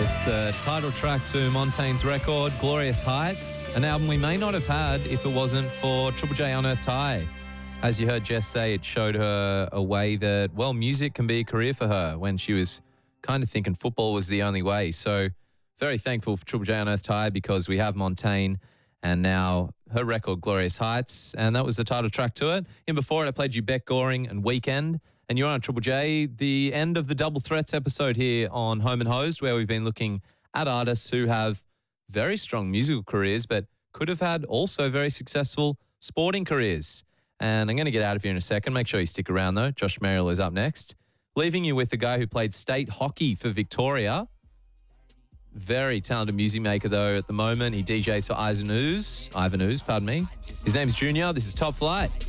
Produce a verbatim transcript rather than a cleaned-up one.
It's the title track to Montaigne's record, Glorious Heights, an album we may not have had if it wasn't for Triple J Unearthed High. As you heard Jess say, it showed her a way that, well, music can be a career for her when she was kind of thinking football was the only way. So very thankful for Triple J Unearthed High because we have Montaigne and now her record, Glorious Heights, and that was the title track to it. In before it, I played you Beck Goring and Weekend. And you're on Triple J, the end of the Double Threats episode here on Home and Hosed, where we've been looking at artists who have very strong musical careers, but could have had also very successful sporting careers. And I'm going to get out of here in a second. Make sure you stick around, though. Josh Merrill is up next. Leaving you with the guy who played state hockey for Victoria. Very talented music maker, though, at the moment. He D Js for Ivan Ooze. Ivan Ooze, pardon me. His name's Junior. This is Top Flight.